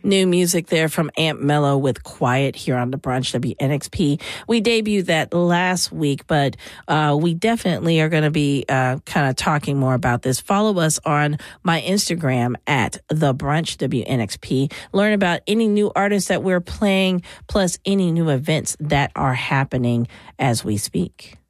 New music there from Aunt Mello with Quiet here on the Brunch WNXP. We debuted that last week, but we definitely are going to be kind of talking more about this. Follow us on my Instagram at the Brunch WNXP. Learn about any new artists that we're playing, plus any new events that are happening as we speak.